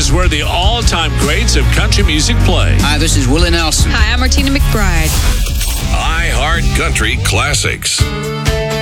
is where the all-time greats of country music play. Hi, this is Willie Nelson. Hi, I'm Martina McBride. iHeart Country Classics.